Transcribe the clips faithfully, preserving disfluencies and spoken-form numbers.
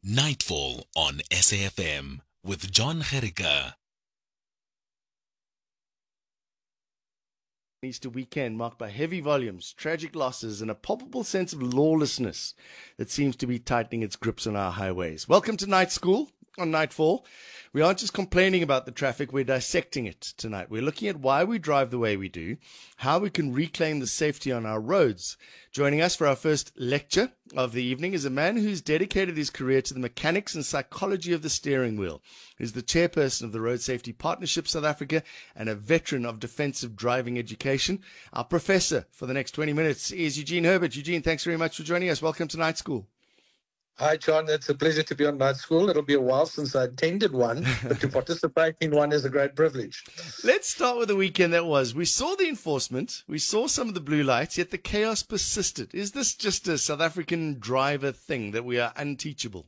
Nightfall on S A F M with John Gericka. Easter weekend marked by heavy volumes, tragic losses, and a palpable sense of lawlessness that seems to be tightening its grips on our highways. Welcome to Night School on Nightfall. We aren't just complaining about the traffic, we're dissecting it tonight. We're looking at why we drive the way we do, how we can reclaim the safety on our roads. Joining us for our first lecture of the evening is a man who's dedicated his career to the mechanics and psychology of the steering wheel. He's the chairperson of the Road Safety Partnership South Africa and a veteran of defensive driving education. Our professor for the next twenty minutes is Eugene Herbert. Eugene, thanks very much for joining us. Welcome to Night School. Hi, John. It's a pleasure to be on Night School. It'll be a while since I attended one, but to participate in one is a great privilege. Let's start with the weekend that was. We saw the enforcement. We saw some of the blue lights, yet the chaos persisted. Is this just a South African driver thing that we are unteachable?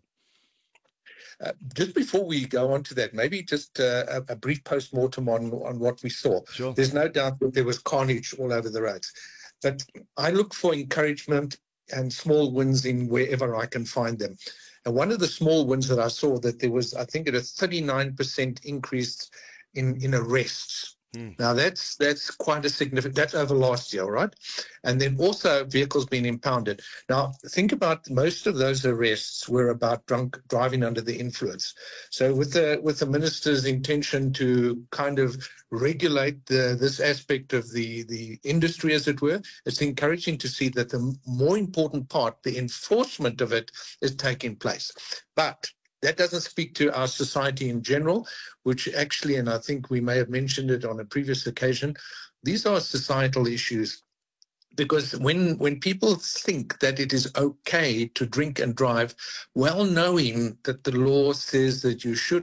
Uh, just before we go on to that, maybe just uh, a, a brief post-mortem on, on what we saw. Sure. There's no doubt that there was carnage all over the roads. But I look for encouragement and small wins in wherever I can find them. And one of the small wins that I saw, that there was, I think, a thirty-nine percent increase in, in arrests. Hmm. Now, that's that's quite a significant, that's over last year, right? And then also vehicles being impounded. Now, think about most of those arrests were about drunk driving under the influence. So with the with the minister's intention to kind of regulate the, this aspect of the, the industry, as it were, it's encouraging to see that the more important part, the enforcement of it, is taking place. But that doesn't speak to our society in general, which actually, and I think we may have mentioned it on a previous occasion, these are societal issues. Because when, when people think that it is okay to drink and drive, well knowing that the law says that you should,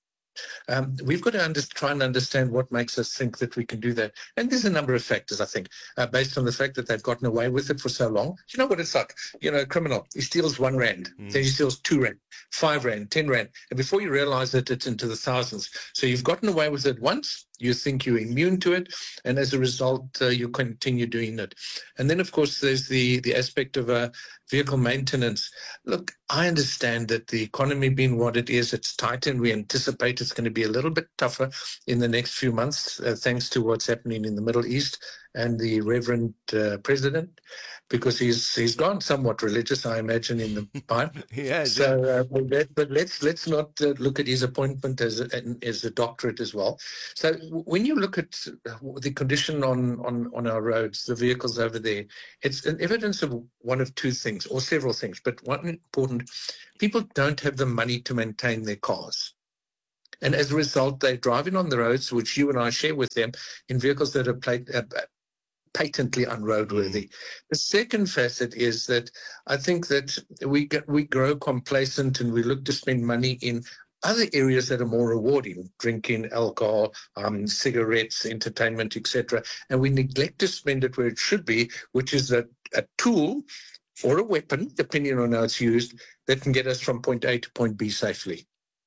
Um, we've got to under, try and understand what makes us think that we can do that. And there's a number of factors, I think, uh, based on the fact that they've gotten away with it for so long. You know what it's like? You know, a criminal, he steals one rand, mm. then he steals two rand, five rand, ten rand. And before you realize it, it's into the thousands. So you've gotten away with it once. You think you're immune to it, and as a result, uh, you continue doing it. And then, of course, there's the, the aspect of uh, vehicle maintenance. Look, I understand that the economy being what it is, it's tight, and we anticipate it's going to be a little bit tougher in the next few months, uh, thanks to what's happening in the Middle East and the Reverend uh, President, because he's he's gone somewhat religious, I imagine, in the time. yeah. So, uh, but, let, but let's let's not uh, look at his appointment as a, as a doctorate as well. So when you look at the condition on, on, on our roads, the vehicles over there, it's an evidence of one of two things, or several things. But one important, people don't have the money to maintain their cars. And as a result, they're driving on the roads, which you and I share with them, in vehicles that are plate, uh, patently unroadworthy. Mm. The second facet is that I think that we get, we grow complacent and we look to spend money in other areas that are more rewarding, drinking, alcohol, um, cigarettes, entertainment, et cetera. And we neglect to spend it where it should be, which is a, a tool or a weapon, depending on how it's used, that can get us from point A to point B safely.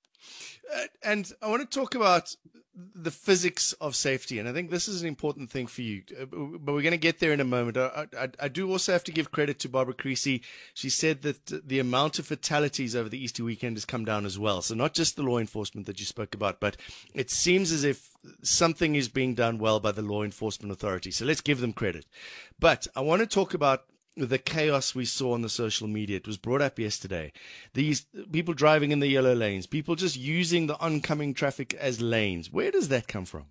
Uh, and I want to talk about the physics of safety, and I think this is an important thing for you, uh, but we're going to get there in a moment. I, I, I do also have to give credit to Barbara Creasy. She said that the amount of fatalities over the Easter weekend has come down as well. So not just the law enforcement that you spoke about, but it seems as if something is being done well by the law enforcement authority. So let's give them credit. But I want to talk about the chaos we saw on the social media. It was brought up yesterday. These people driving in the yellow lanes, people just using the oncoming traffic as lanes. Where does that come from?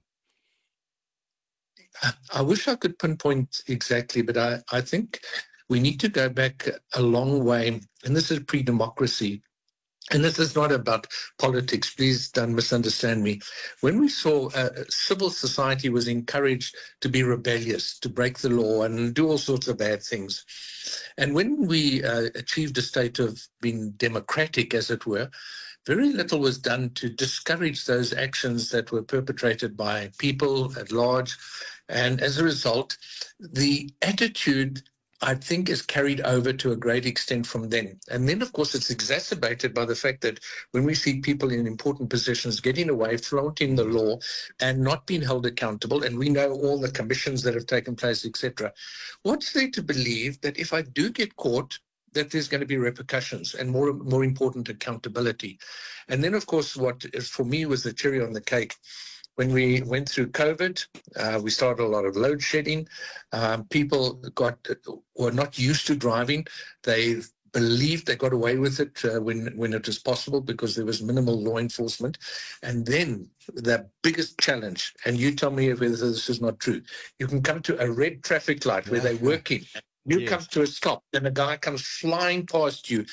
I wish I could pinpoint exactly, but I, I think we need to go back a long way. And this is pre-democracy. And this is not about politics. Please don't misunderstand me. When we saw uh, civil society was encouraged to be rebellious, to break the law and do all sorts of bad things. And when we uh, achieved a state of being democratic, as it were, very little was done to discourage those actions that were perpetrated by people at large. And as a result, the attitude, I think, is carried over to a great extent from then. And then, of course, it's exacerbated by the fact that when we see people in important positions getting away, flaunting the law and not being held accountable, and we know all the commissions that have taken place, et cetera, what's there to believe that if I do get caught, that there's going to be repercussions and more, more important, accountability. And then, of course, what is for me was the cherry on the cake. When we went through COVID, uh, we started a lot of load shedding. Um, people got were not used to driving. They believed they got away with it uh, when, when it was possible because there was minimal law enforcement. And then the biggest challenge, and you tell me if this is not true, you can come to a red traffic light where they're working. You yes. come to a stop, and a guy comes flying past you.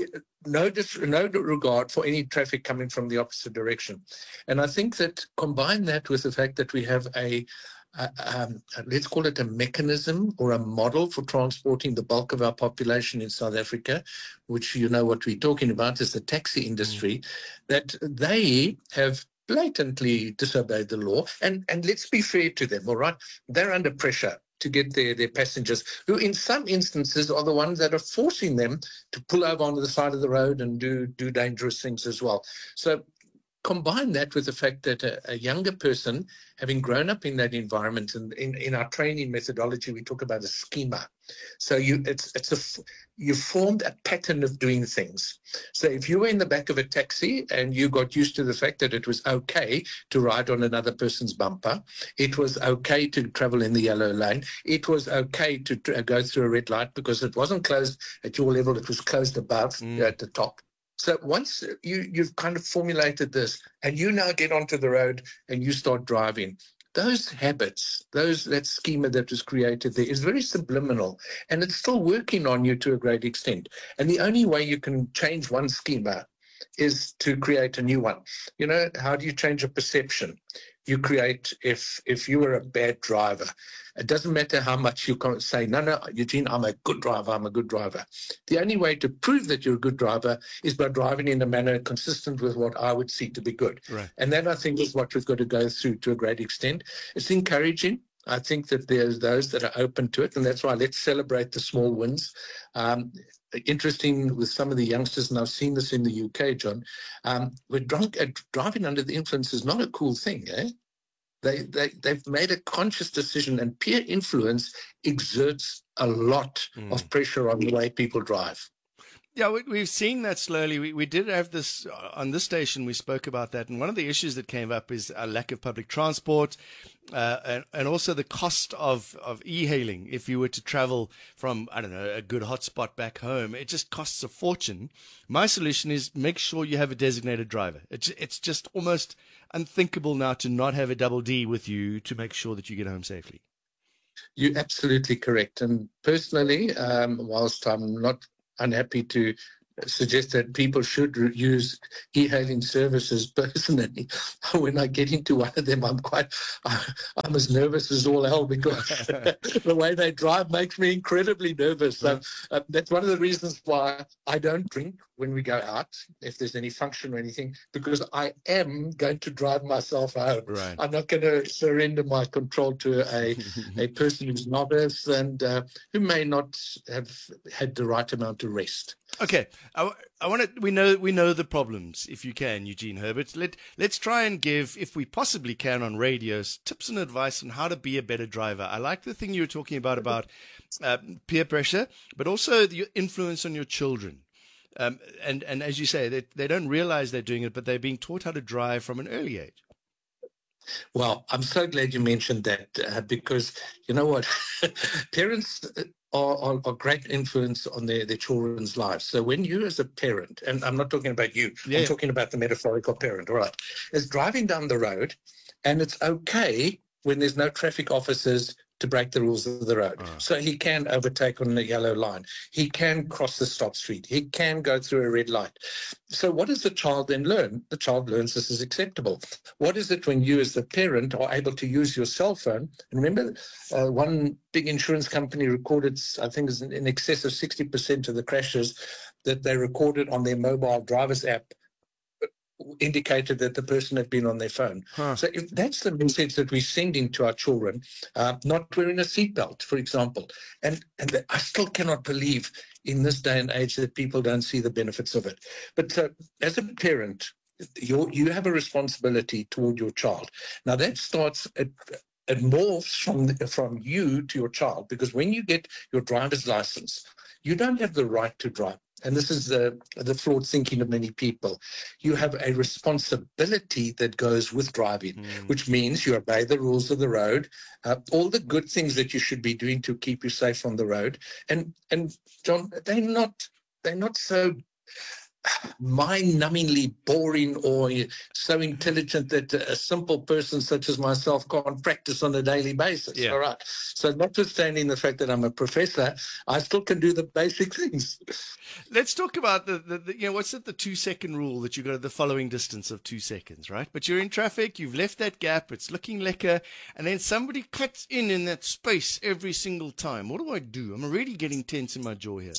No, dis- no regard for any traffic coming from the opposite direction. And I think that combine that with the fact that we have a, a um, let's call it a mechanism or a model for transporting the bulk of our population in South Africa, which you know what we're talking about is the taxi industry, mm. that they have blatantly disobeyed the law. And, and let's be fair to them, all right? They're under pressure to get their, their passengers, who in some instances are the ones that are forcing them to pull over onto the side of the road and do, do dangerous things as well. So combine that with the fact that a, a younger person, having grown up in that environment, and in, in our training methodology, we talk about a schema. So you, it's it's a you formed a pattern of doing things. So if you were in the back of a taxi and you got used to the fact that it was okay to ride on another person's bumper, it was okay to travel in the yellow lane, it was okay to tr- go through a red light because it wasn't closed at your level, it was closed above mm. at the top. So once you, you've kind of formulated this and you now get onto the road and you start driving, those habits, those that schema that was created there is very subliminal, and it's still working on you to a great extent. And the only way you can change one schema is to create a new one. You know, how do you change a perception? You create, if if you were a bad driver, it doesn't matter how much you can say, no, no, Eugene, I'm a good driver, I'm a good driver. The only way to prove that you're a good driver is by driving in a manner consistent with what I would see to be good. Right. And that, I think, is what we've got to go through to a great extent. It's encouraging. I think that there's those that are open to it, and that's why let's celebrate the small wins. Um, interesting with some of the youngsters, and I've seen this in the U K, John, um, we're drunk, uh, driving under the influence is not a cool thing, eh? They, they, they've made a conscious decision, and peer influence exerts a lot mm. of pressure on the way people drive. Yeah, we, we've seen that slowly. We, we did have this on this station. We spoke about that. And one of the issues that came up is a lack of public transport uh, and, and also the cost of, of e-hailing. If you were to travel from, I don't know, a good hotspot back home, it just costs a fortune. My solution is make sure you have a designated driver. It's, it's just almost unthinkable now to not have a double D with you to make sure that you get home safely. You're absolutely correct. And personally, um, whilst I'm not unhappy to suggest that people should use e-hailing services personally, when I get into one of them, I'm quite, I'm as nervous as all hell because the way they drive makes me incredibly nervous. So uh, that's one of the reasons why I don't drink when we go out, if there's any function or anything, because I am going to drive myself home. Right. I'm not going to surrender my control to a, a person who's novice and uh, who may not have had the right amount of rest. Okay, I, I want to. We know we know the problems. If you can, Eugene Herbert, let let's try and give, if we possibly can, on radios, tips and advice on how to be a better driver. I like the thing you were talking about about uh, peer pressure, but also the influence on your children. Um, and and as you say, they they don't realize they're doing it, but they're being taught how to drive from an early age. Well, I'm so glad you mentioned that uh, because you know what, parents are, are, are great influence on their, their children's lives. So when you as a parent, and I'm not talking about you, yeah. I'm talking about the metaphorical parent, all right, is driving down the road, and it's okay when there's no traffic officers to break the rules of the road. Uh. So he can overtake on the yellow line. He can cross the stop street. He can go through a red light. So what does the child then learn? The child learns this is acceptable. What is it when you as the parent are able to use your cell phone? And remember, uh, one big insurance company recorded, I think it's in excess of sixty percent of the crashes that they recorded on their mobile driver's app indicated that the person had been on their phone. Huh. So if that's the message that we're sending to our children, uh, not wearing a seatbelt, for example, and and I still cannot believe in this day and age that people don't see the benefits of it. But uh, as a parent, you you have a responsibility toward your child. Now that starts at it morphs from from you to your child, because when you get your driver's license, you don't have the right to drive. And this is the, the flawed thinking of many people. You have a responsibility that goes with driving, mm. which means you obey the rules of the road, uh, all the good things that you should be doing to keep you safe on the road. And, and John, they're not, they're not so mind-numbingly boring or so intelligent that a simple person such as myself can't practice on a daily basis. Yeah. All right. So notwithstanding the fact that I'm a professor, I still can do the basic things. Let's talk about the, the, the you know, what's it, the two-second rule that you got the following distance of two seconds, right? But you're in traffic, you've left that gap, it's looking lekker, and then somebody cuts in in that space every single time. What do I do? I'm really getting tense in my jaw here.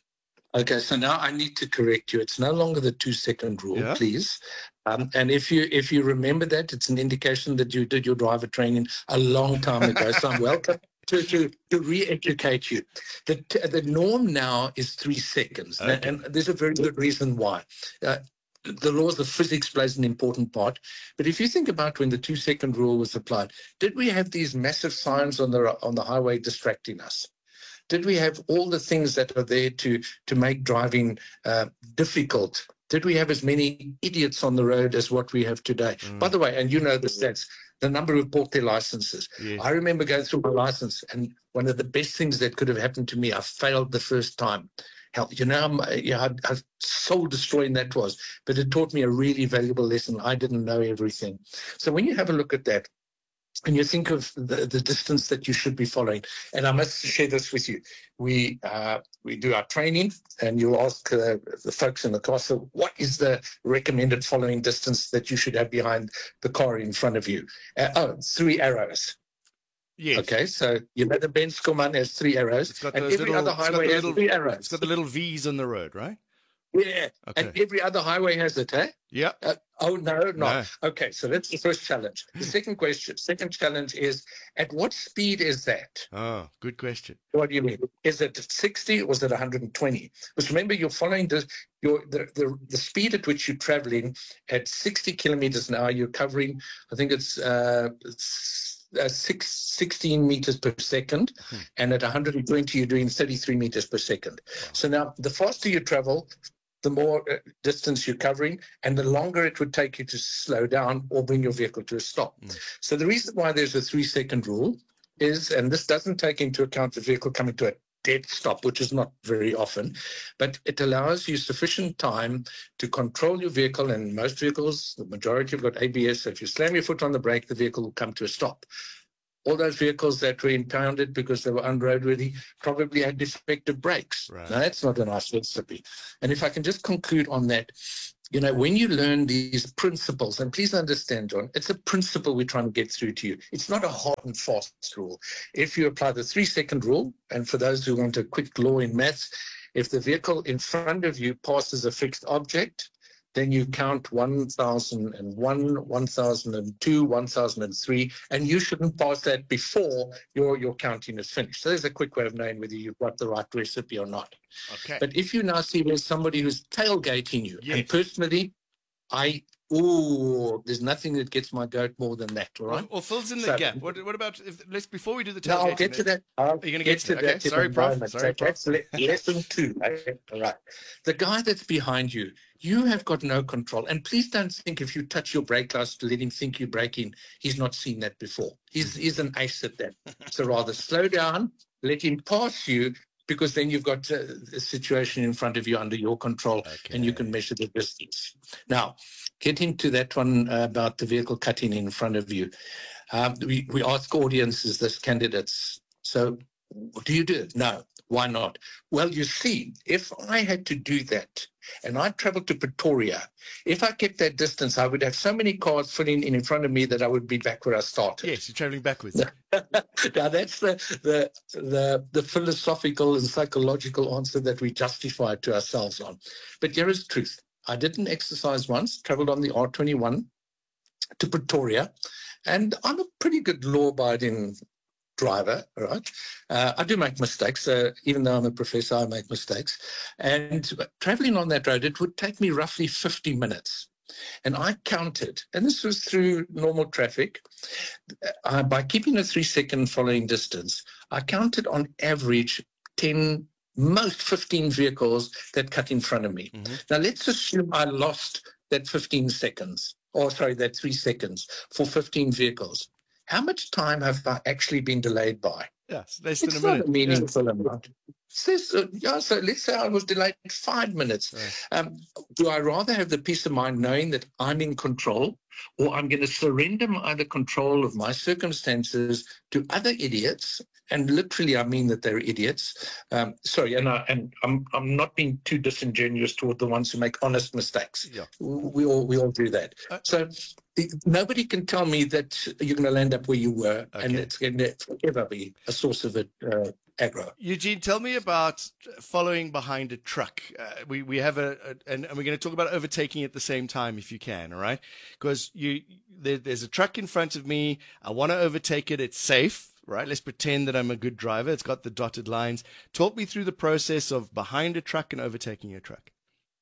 Okay, so now I need to correct you. It's no longer the two-second rule, yeah. please. Um, and if you if you remember that, it's an indication that you did your driver training a long time ago. So I'm welcome to, to, to re-educate you. The, the norm now is three seconds. Okay. And there's a very good reason why. Uh, the laws of physics plays an important part. But if you think about when the two-second rule was applied, did we have these massive signs on the on the highway distracting us? Did we have all the things that are there to, to make driving uh, difficult? Did we have as many idiots on the road as what we have today? Mm. By the way, and you know the stats, the number who bought their licenses. Yes. I remember going through my license, and one of the best things that could have happened to me, I failed the first time. Hell, you know how, you know, how, how soul-destroying that was, but it taught me a really valuable lesson. I didn't know everything. So when you have a look at that, and you think of the, the distance that you should be following, and I must share this with you. We uh, we do our training, and you ask uh, the folks in the car, so what is the recommended following distance that you should have behind the car in front of you? Uh, oh, three arrows. Yes. Okay, so you know the Benz Command has three arrows, it's got and those every little, other highway has little, three arrows. It's got the little V's on the road, right? Yeah, okay. And every other highway has it, eh? Yeah. Uh, oh, no, no, no. Okay, so that's the first challenge. The second question, second challenge is, at what speed is that? Oh, good question. What do you mean? Is it sixty or is it one hundred twenty? Because remember, you're following the, your, the, the, the speed at which you're traveling at sixty kilometers an hour, you're covering, I think it's... Uh, it's Uh, six, sixteen meters per second, hmm. and at one hundred twenty, you're doing thirty-three meters per second. Wow. So now, the faster you travel, the more uh, distance you're covering, and the longer it would take you to slow down or bring your vehicle to a stop. Hmm. So the reason why there's a three-second rule is, and this doesn't take into account the vehicle coming to a dead stop, which is not very often, but it allows you sufficient time to control your vehicle, and most vehicles, the majority have got A B S, so if you slam your foot on the brake, the vehicle will come to a stop. All those vehicles that were impounded because they were unroadworthy probably had defective brakes. Right. Now, that's not a nice recipe. And if I can just conclude on that, you know, when you learn these principles, and please understand, John, it's a principle we're trying to get through to you. It's not a hard and fast rule. If you apply the three-second rule, and for those who want a quick law in maths, if the vehicle in front of you passes a fixed object, then you count one thousand one, one thousand two, one thousand three, and you shouldn't pass that before your, your counting is finished. So there's a quick way of knowing whether you've got the right recipe or not. Okay. But if you now see there's somebody who's tailgating you, yes. and personally, I, ooh, there's nothing that gets my goat more than that, all right? Or, or fills in the so, gap. What, what about, if, let's, before we do the tailgating? No, I'll get to that. I'll Are you going to get, get to that? Okay, sorry, Prof. Sorry, so Prof. That's le- lesson two. Okay, all right. The guy that's behind you, you have got no control. And please don't think if you touch your brake lights to let him think you're braking, he's not seen that before. He's, he's an ace at that. So rather slow down, let him pass you, because then you've got uh, a situation in front of you under your control, okay. and you can measure the distance. Now, getting to that one uh, about the vehicle cutting in front of you, um, we, we ask audiences, this candidates, so do you do it? No. Why not? Well, you see, if I had to do that and I traveled to Pretoria, if I kept that distance, I would have so many cars filling in in front of me that I would be back where I started. Yes, you're traveling backwards. Now, that's the, the, the, the philosophical and psychological answer that we justify to ourselves on. But here is the truth. I did an exercise once, traveled on the R twenty-one to Pretoria, and I'm a pretty good law-abiding driver, right? Uh, I do make mistakes. Uh, even though I'm a professor, I make mistakes. And traveling on that road, it would take me roughly fifty minutes. And I counted, and this was through normal traffic, uh, by keeping a three-second following distance, I counted on average ten most fifteen vehicles that cut in front of me. Mm-hmm. Now, let's assume I lost that fifteen seconds, or sorry, that three seconds for fifteen vehicles. How much time have I actually been delayed by? Yes, less than it's a minute. Not a meaningful yeah. amount. Says, uh, yeah, so let's say I was delayed five minutes. Right. Um, do I rather have the peace of mind knowing that I'm in control, or I'm going to surrender my the control of my circumstances to other idiots? And literally, I mean that they're idiots. Um, sorry, and, I, and I'm I'm not being too disingenuous toward the ones who make honest mistakes. Yeah. We all we all do that. Uh, so nobody can tell me that you're going to land up where you were, okay. and it's going to forever be a source of it. Uh, Aggro. Eugene, tell me about following behind a truck. Uh, we we have a, a and, and we're going to talk about overtaking at the same time if you can, all right? Because you there, there's a truck in front of me. I want to overtake it. It's safe, right? Let's pretend that I'm a good driver. It's got the dotted lines. Talk me through the process of behind a truck and overtaking a truck.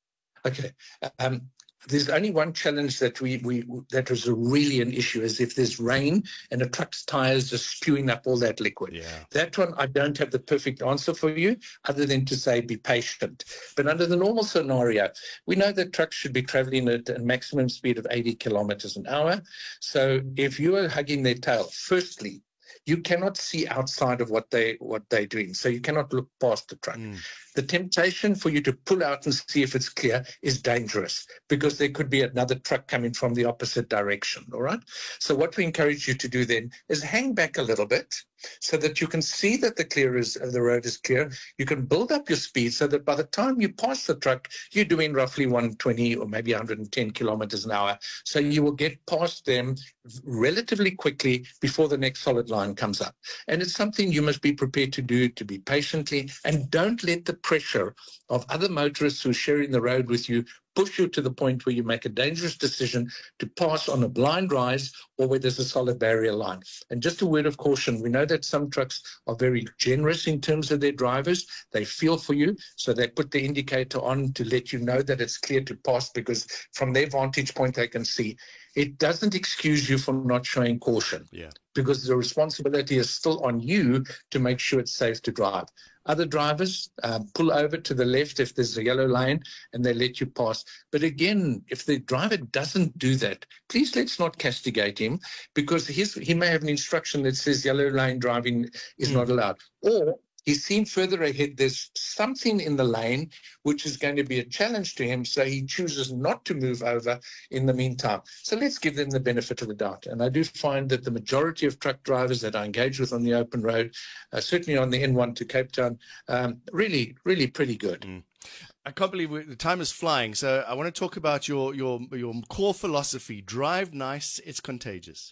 Okay. Um, There's only one challenge that we, we that was a really an issue is if there's rain and a truck's tires are spewing up all that liquid. Yeah. That one, I don't have the perfect answer for you other than to say be patient. But under the normal scenario, we know that trucks should be traveling at a maximum speed of eighty kilometers an hour. So if you are hugging their tail, firstly, you cannot see outside of what they what they're doing. So you cannot look past the truck. Mm. The temptation for you to pull out and see if it's clear is dangerous because there could be another truck coming from the opposite direction. All right. So what we encourage you to do then is hang back a little bit so that you can see that the clear is the road is clear. You can build up your speed so that by the time you pass the truck, you're doing roughly one twenty or maybe one hundred ten kilometers an hour. So you will get past them relatively quickly before the next solid line comes up. And it's something you must be prepared to do, to be patiently, and don't let the pressure of other motorists who are sharing the road with you push you to the point where you make a dangerous decision to pass on a blind rise or where there's a solid barrier line. And just a word of caution, we know that some trucks are very generous in terms of their drivers. They feel for you, so they put the indicator on to let you know that it's clear to pass because from their vantage point they can see. It doesn't excuse you from not showing caution. Yeah. Because the responsibility is still on you to make sure it's safe to drive. Other drivers uh, pull over to the left if there's a yellow lane and they let you pass. But again, if the driver doesn't do that, please let's not castigate him because his, he may have an instruction that says yellow lane driving is mm. not allowed. Or he's seen further ahead there's something in the lane which is going to be a challenge to him, so he chooses not to move over in the meantime. So let's give them the benefit of the doubt. And I do find that the majority of truck drivers that I engage with on the open road, uh, certainly on the N one to Cape Town, um, really, really pretty good. Mm. I can't believe we, the time is flying. So I want to talk about your, your, your core philosophy. Drive nice, it's contagious.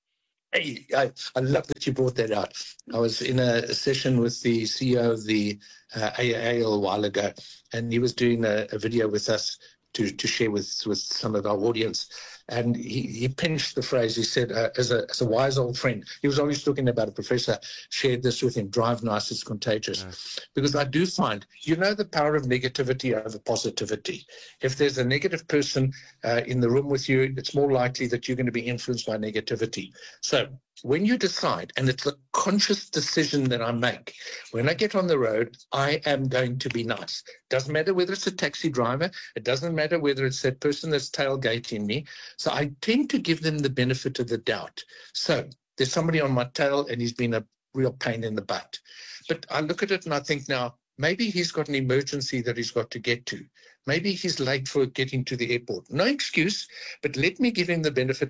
Hey, I, I love that you brought that out. I was in a session with the C E O of the uh, A A A a while ago, and he was doing a, a video with us to, to share with, with some of our audience. And he, he pinched the phrase. He said, uh, as, a, as a wise old friend, he was always talking about a professor, shared this with him, drive nice, it's contagious. Yeah. Because I do find, you know, the power of negativity over positivity. If there's a negative person uh, in the room with you, it's more likely that you're going to be influenced by negativity. So when you decide, and it's a conscious decision that I make, when I get on the road, I am going to be nice. Doesn't matter whether it's a taxi driver. It doesn't matter whether it's that person that's tailgating me. So I tend to give them the benefit of the doubt. So there's somebody on my tail and he's been a real pain in the butt. But I look at it and I think now, maybe he's got an emergency that he's got to get to. Maybe he's late for getting to the airport. No excuse, but let me give him the benefit.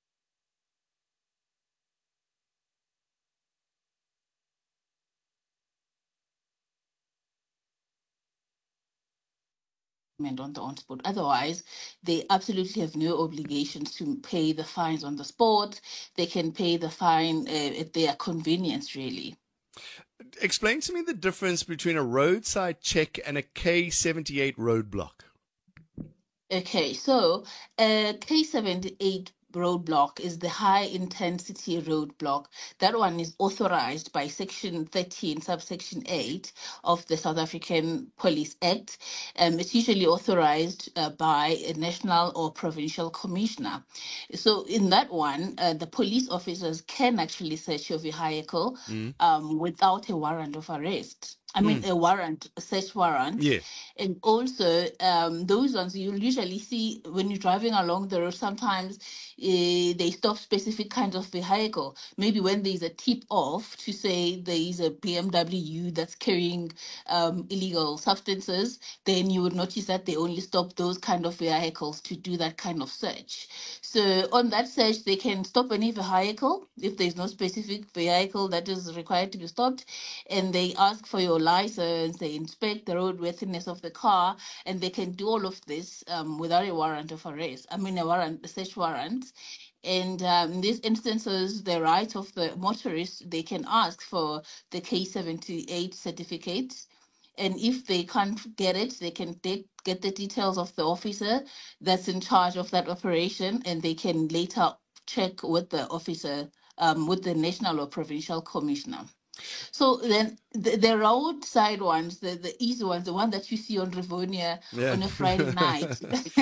On the on-spot. Otherwise, they absolutely have no obligations to pay the fines on the spot. They can pay the fine uh, at their convenience, really. Explain to me the difference between a roadside check and a K seventy-eight roadblock. Okay, so a K seventy-eight roadblock is the high intensity roadblock. That one is authorized by section thirteen, subsection eight of the South African Police Act. Um, it's usually authorized uh, by a national or provincial commissioner. So in that one, uh, the police officers can actually search your vehicle mm. um, without a warrant of arrest. I mean, Mm. a warrant, a search warrant. Yeah. And also, um, those ones you'll usually see when you're driving along the road. Sometimes uh, they stop specific kinds of vehicle. Maybe when there's a tip off to say there is a B M W that's carrying um, illegal substances, then you would notice that they only stop those kind of vehicles to do that kind of search. So on that search, they can stop any vehicle if there's no specific vehicle that is required to be stopped, and they ask for your license, they inspect the roadworthiness of the car, and they can do all of this um, without a warrant of arrest. I mean, a warrant, a search warrant. And um, in these instances, the right of the motorist, they can ask for the K seventy-eight certificate. And if they can't get it, they can take, get the details of the officer that's in charge of that operation, and they can later check with the officer, um, with the national or provincial commissioner. So then the, the roadside ones, the, the easy ones, the one that you see on Rivonia Yeah. on a Friday night,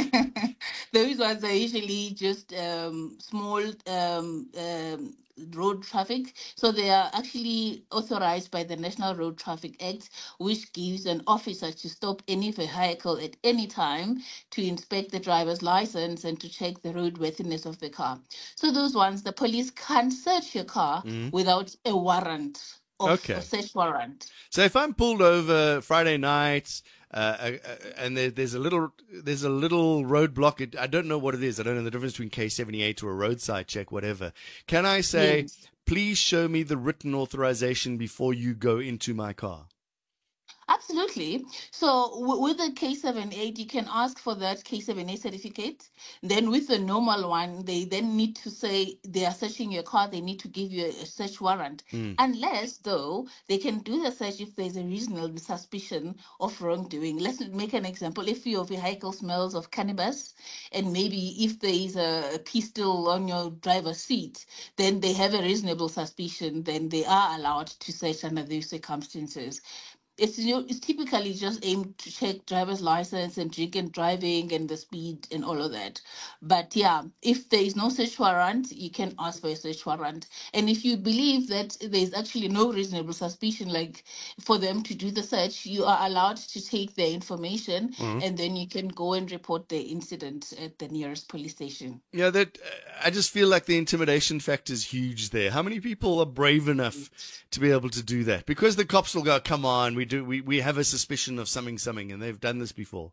those ones are usually just um, small um, um, road traffic. So they are actually authorized by the National Road Traffic Act, which gives an officer to stop any vehicle at any time to inspect the driver's license and to check the roadworthiness of the car. So those ones, the police can't search your car Mm. without a warrant of Okay. a search warrant. So if I'm pulled over Friday night, uh, uh, and there, there's a little there's a little roadblock, it, I don't know what it is. I don't know the difference between K seventy-eight or a roadside check, whatever. Can I say, Yes. please show me the written authorization before you go into my car? Absolutely. So w- with the K seventy-eight, you can ask for that K seventy-eight certificate. Then with the normal one, they then need to say they are searching your car. They need to give you a, a search warrant. Mm. Unless, though, they can do the search if there's a reasonable suspicion of wrongdoing. Let's make an example. If your vehicle smells of cannabis, and maybe if there is a, a pistol on your driver's seat, then they have a reasonable suspicion. Then they are allowed to search under those circumstances. It's, you know, it's typically just aimed to check driver's license and drink and driving and the speed and all of that. But yeah, if there is no search warrant, you can ask for a search warrant. And if you believe that there's actually no reasonable suspicion, like for them to do the search, you are allowed to take their information, Mhm. and then you can go and report the incident at the nearest police station. Yeah, that uh, I just feel like the intimidation factor is huge there. How many people are brave enough to be able to do that? Because the cops will go, "Come on, we do, we, we have a suspicion of something, something," and they've done this before.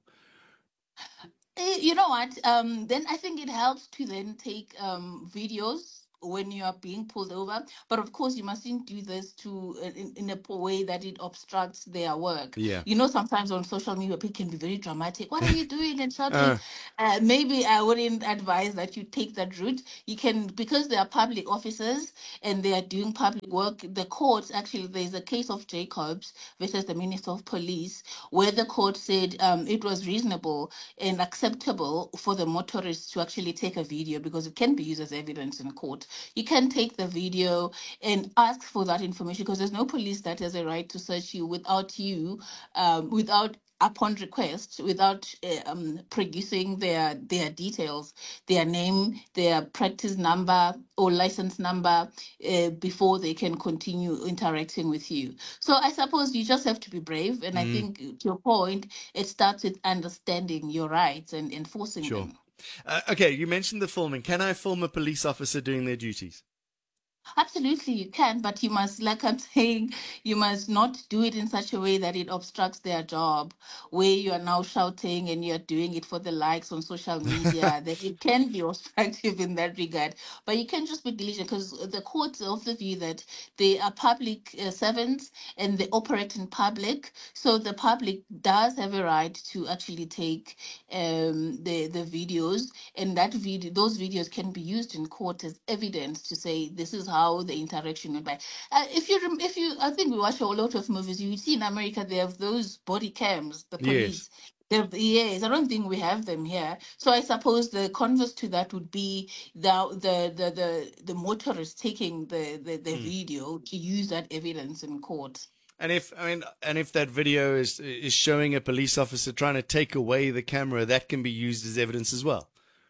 Eh, You know what? Um, then I think it helps to then take um, videos when you are being pulled over. But of course, you mustn't do this to uh, in, in a po- way that it obstructs their work. Yeah. You know, sometimes on social media, people can be very dramatic. What are you doing and shouting? Uh, Uh, maybe I wouldn't advise that you take that route. You can, because they are public officers and they are doing public work. The courts, actually, there's a case of Jacobs versus the Minister of Police, where the court said um, it was reasonable and acceptable for the motorists to actually take a video because it can be used as evidence in court. You can take the video and ask for that information because there's no police that has a right to search you without you, um, without upon request, without uh, um, producing their their details, their name, their practice number or license number uh, before they can continue interacting with you. So I suppose you just have to be brave. And I Mm. think to your point, it starts with understanding your rights and enforcing Sure. them. Uh, okay, you mentioned the filming. Can I film a police officer doing their duties? Absolutely, you can, but you must, like I'm saying, you must not do it in such a way that it obstructs their job, where you are now shouting and you're doing it for the likes on social media. That it can be obstructive in that regard. But you can just be diligent because the courts of the view that they are public uh, servants and they operate in public. So the public does have a right to actually take um, the, the videos, and that video, those videos can be used in court as evidence to say this is how the interaction went by. Uh, if you, rem- if you, I think we watch a lot of movies. You see in America they have those body cams, the Yes. police. They're- Yes, I don't think we have them here. So I suppose the converse to that would be the the the the, the motorist taking the the, the Mm. video to use that evidence in court. And if I mean, and if that video is is showing a police officer trying to take away the camera, that can be used as evidence as well.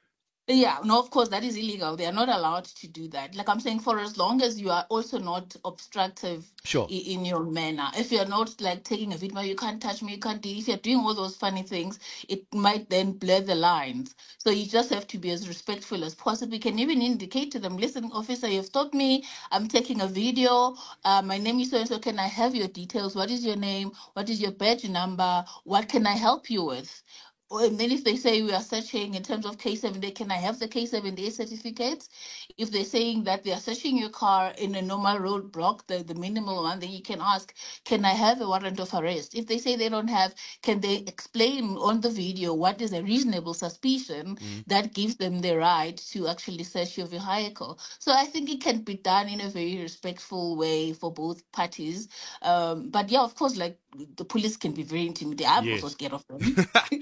Yeah, no, of course, that is illegal. They are not allowed to do that. Like I'm saying, for as long as you are also not obstructive Sure. i- in your manner. If you're not like taking a video, you can't touch me, you can't do, if you're doing all those funny things, it might then blur the lines. So you just have to be as respectful as possible. You can even indicate to them, listen, officer, you've stopped me. I'm taking a video. Uh, my name is so and so. Can I have your details? What is your name? What is your badge number? What can I help you with? Or- And then if they say we are searching in terms of K seven, they can I have the K seven A certificate? If they're saying that they are searching your car in a normal roadblock, the, the minimal one, then you can ask, can I have a warrant of arrest? If they say they don't have, can they explain on the video what is a reasonable suspicion Mm. that gives them the right to actually search your vehicle? So I think it can be done in a very respectful way for both parties. Um, but yeah, of course, like the police can be very intimidating. I'm also Yes. scared of them.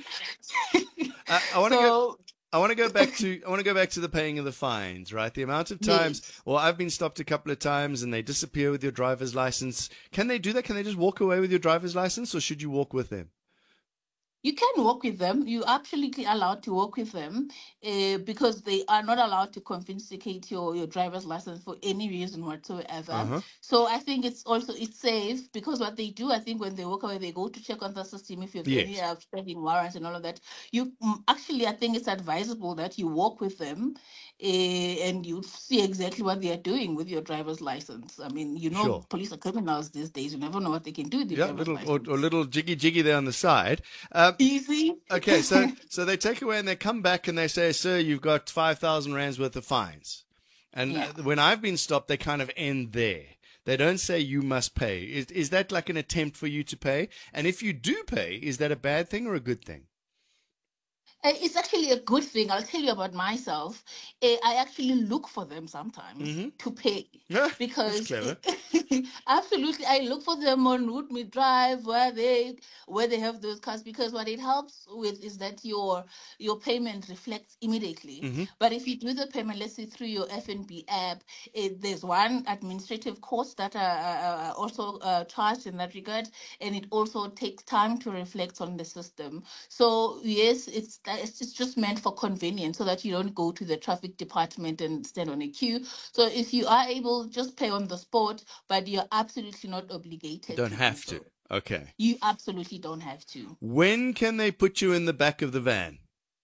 I, I want to go. So I want to go back to I want to go back to the paying of the fines, right? The amount of times, yes, well, I've been stopped a couple of times and they disappear with your driver's license. Can they do that? Can they just walk away with your driver's license, or should you walk with them? you can work with them. You're absolutely allowed to work with them uh, because they are not allowed to confiscate your, your driver's license for any reason Uh whatsoever. huh. So I think it's also it's safe because what they do, I think when they walk away, they go to check on the system if you have any Yes. outstanding warrants and all of that. You mm, actually, I think it's advisable that you walk with them uh, and you see exactly what they are doing with your driver's license. I mean, you know, Sure. police are criminals these days. You never know what they can do with your Yeah, driver's little or, or license. little jiggy jiggy there on the side. Um, Easy. okay, so so they take away and they come back and they say, "Sir, you've got five thousand rands worth of fines." And Yeah. uh, when I've been stopped, they kind of end there. They don't say you must pay. Is is that like an attempt for you to pay? And if you do pay, is that a bad thing or a good thing? Uh, It's actually a good thing. I'll tell you about myself. Uh, I actually look for them sometimes Mm-hmm. to pay Yeah, that's because clever. absolutely I look for them on Route Me Drive where they where they have those cars because what it helps with is that your your payment reflects immediately. Mm-hmm. But if you do the payment, let's say through your F N B app, it, there's one administrative cost that are, are are also uh, charged in that regard, and it also takes time to reflect on the system. So yes, it's it's just just meant for convenience, so that you don't go to the traffic department and stand on a queue. So if you are able, just pay on the spot, but you're absolutely not You obligated don't to do have to. so. Okay. You absolutely don't have to. When can they put you in the back of the van?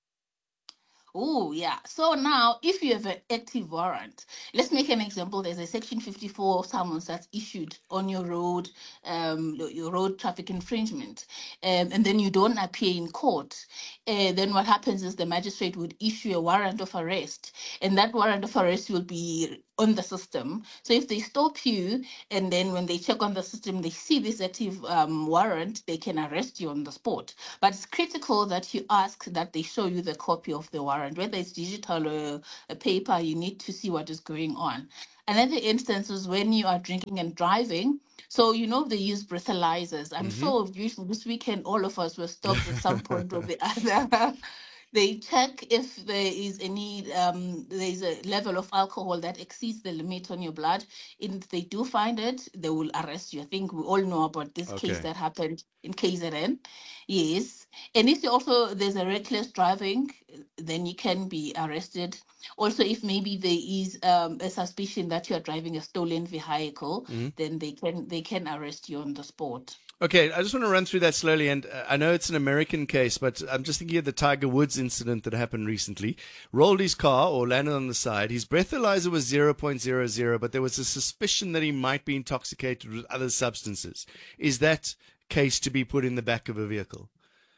Oh, yeah. So now, if you have an active warrant, let's make an example. There's a Section fifty-four summons that's issued on your road, um, your your road traffic infringement, um, and then you don't appear in court. Uh, then what happens is the magistrate would issue a warrant of arrest, and that warrant of arrest will be on the system. So if they stop you, and then when they check on the system, they see this active um, warrant, they can arrest you on the spot. But it's critical that you ask that they show you the copy of the warrant, whether it's digital or a paper, you need to see what is going on. Another instance is when you are drinking and driving. So, you know, they use breathalyzers. I'm Mm-hmm. sure usually this weekend, all of us were stopped at some point or the other. They check if there is any um there is a level of alcohol that exceeds the limit on your blood. If they do find it, they will arrest you. I think we all know about this case Okay. that happened in K Z N. Yes. And if you also there's a reckless driving, then you can be arrested. Also, if maybe there is um, a suspicion that you are driving a stolen vehicle, Mm-hmm. then they can they can arrest you on the spot. Okay, I just want to run through that slowly, and uh, I know it's an American case, but I'm just thinking of the Tiger Woods incident that happened recently. Rolled his car or landed on the side. His breathalyzer was zero point zero zero, but there was a suspicion that he might be intoxicated with other substances. Is that case to be put in the back of a vehicle?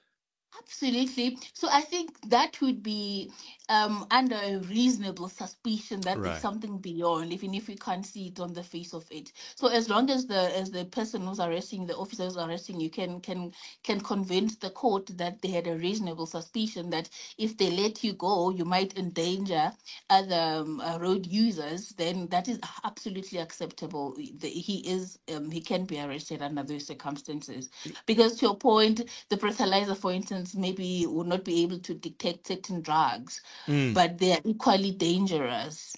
Absolutely. So I think that would be um, under a reasonable suspicion that there's Right. something beyond, even if we can't see it on the face of it. So as long as the as the person who's arresting, the officer who's arresting you, can can can convince the court that they had a reasonable suspicion that if they let you go, you might endanger other um, uh, road users, then that is absolutely acceptable. The- He is um, he can be arrested under those circumstances. Because to your point, the breathalyzer, for instance, maybe would not be able to detect certain drugs, Mm. but they are equally dangerous.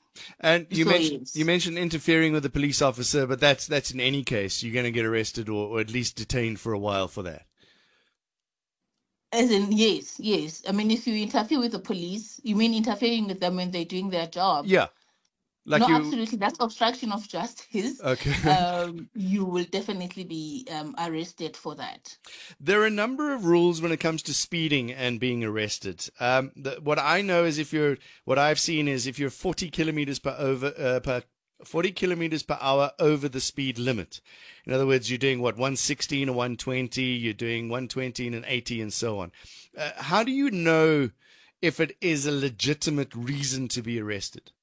And you So mentioned you yes, mentioned interfering with a police officer, but that's that's in any case. You're going to get arrested or, or at least detained for a while for that. As in, yes, yes. I mean, if you interfere with the police, you mean interfering with them when they're doing their job? Yeah, like No, you. absolutely. That's obstruction of justice. Okay. Um, you will definitely be um, arrested for that. There are a number of rules when it comes to speeding and being arrested. Um, the, what I know is if you're, what I've seen is if you're forty kilometers per over uh, per forty kilometers per hour over the speed limit. In other words, you're doing what, one sixteen or one twenty, you're doing one twenty and eighty and so on. Uh, how do you know if it is a legitimate reason to be arrested?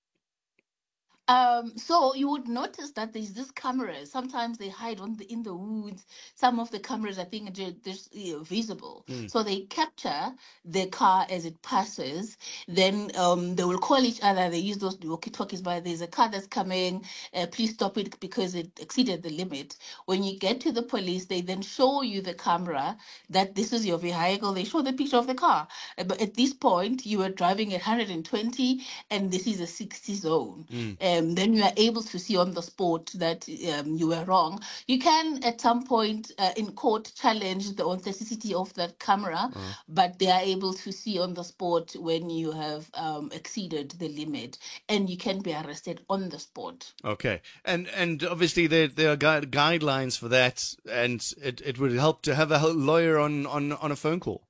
Um, so you would notice that there's this cameras. Sometimes they hide on the in the woods. Some of the cameras, I think, they're just you know, visible. Mm. So they capture the car as it passes. Then um, they will call each other. They use those walkie-talkies. But there's a car that's coming. Uh, please stop it because it exceeded the limit. When you get to the police, they then show you the camera that this is your vehicle. They show the picture of the car. Uh, But at this point, you were driving at one hundred twenty, and this is a sixty zone. Mm. Um, then you are able to see on the spot that um, you were wrong. You can, at some point uh, in court, challenge the authenticity of that camera, Uh, but they are able to see on the spot when you have um, exceeded the limit, and you can be arrested on the spot. Okay, and and obviously there there are gui- guidelines for that, and it, it would help to have a lawyer on, on, on a phone call.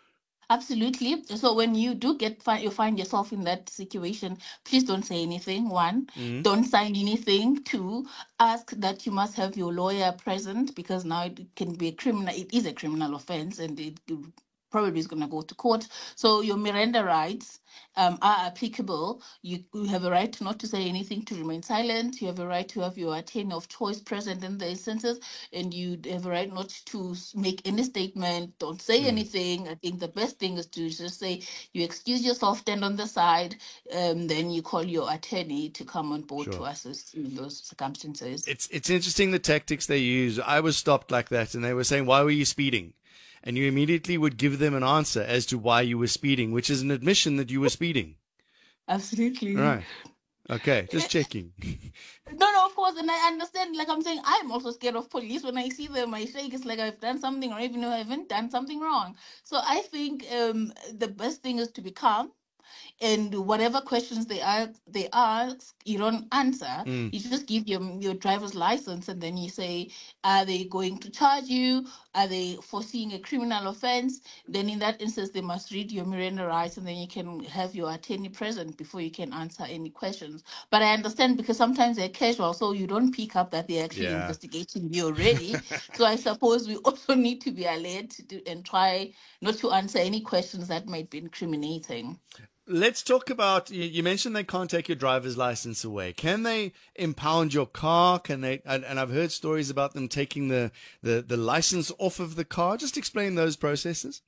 Absolutely. So when you do get find you find yourself in that situation, please don't say anything. One, Mm. don't sign anything. Two, ask that you must have your lawyer present because now it can be a criminal. It is a criminal offense, and it probably is going to go to court. So your Miranda rights um, are applicable. You, you have a right not to say anything, to remain silent. You have a right to have your attorney of choice present in the instances, and you have a right not to s- make any statement. Don't say Mm. anything. I think the best thing is to just say you excuse yourself, stand on the side, um, then you call your attorney to come on board Sure. to assist in those circumstances. It's it's interesting the tactics they use. I was stopped like that, and they were saying, "Why were you speeding?" And you immediately would give them an answer as to why you were speeding, which is an admission that you were speeding. Absolutely. Right. Okay, just checking. No, no, of course, and I understand. Like I'm saying, I'm also scared of police. When I see them, I shake. It's like I've done something, or even though I haven't done something wrong. So I think um, the best thing is to be calm, and whatever questions they ask, they ask, you don't answer. Mm. You just give your your driver's license, and then you say, are they going to charge you? Are they foreseeing a criminal offense? Then in that instance, they must read your Miranda rights, and then you can have your attorney present before you can answer any questions. But I understand because sometimes they're casual, so you don't pick up that they're actually Yeah. investigating you already. So I suppose we also need to be alert to do, and try not to answer any questions that might be incriminating. Let's talk about, you you mentioned they can't take your driver's license away. Can they impound your car? Can they, and, and I've heard stories about them taking the, the, the license off of the car. Just explain those processes.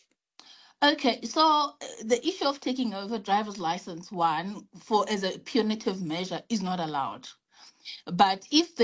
Okay, so uh, the issue of taking over driver's license, one, for as a punitive measure is not allowed. But if